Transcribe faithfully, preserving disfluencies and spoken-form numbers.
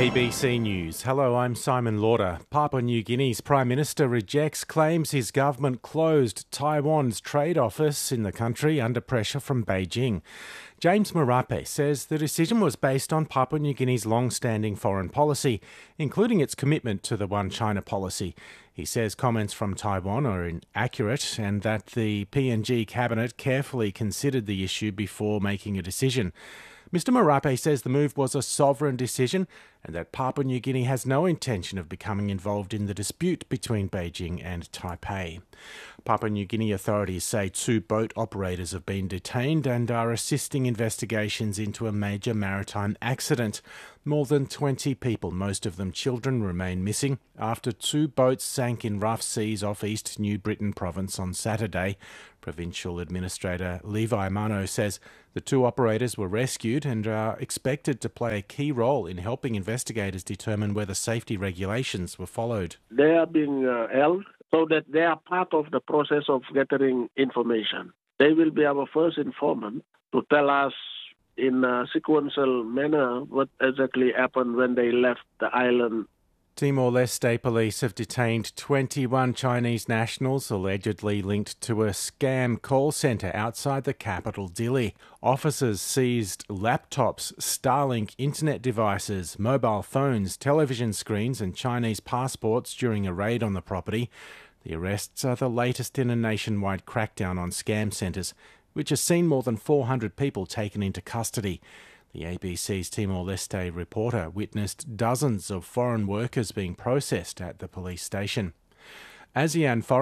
A B C News. Hello, I'm Simon Lauder. Papua New Guinea's Prime Minister rejects claims his government closed Taiwan's trade office in the country under pressure from Beijing. James Marape says the decision was based on Papua New Guinea's long-standing foreign policy, including its commitment to the One China policy. He says comments from Taiwan are inaccurate and that the P N G cabinet carefully considered the issue before making a decision. Mister Marape says the move was a sovereign decision and that Papua New Guinea has no intention of becoming involved in the dispute between Beijing and Taipei. Papua New Guinea authorities say two boat operators have been detained and are assisting investigations into a major maritime accident. More than twenty people, most of them children, remain missing after two boats sank in rough seas off East New Britain province on Saturday. Provincial Administrator Levi Mano says the two operators were rescued and are expected to play a key role in helping investigators determine whether safety regulations were followed. They are being uh, held so that they are part of the process of gathering information. They will be our first informant to tell us in a sequential manner what exactly happened when they left the island. Timor-Leste police have detained twenty-one Chinese nationals allegedly linked to a scam call centre outside the capital, Dili. Officers seized laptops, Starlink internet devices, mobile phones, television screens and Chinese passports during a raid on the property. The arrests are the latest in a nationwide crackdown on scam centres, which has seen more than four hundred people taken into custody. The A B C's Timor-Leste reporter witnessed dozens of foreign workers being processed at the police station. ASEAN foreign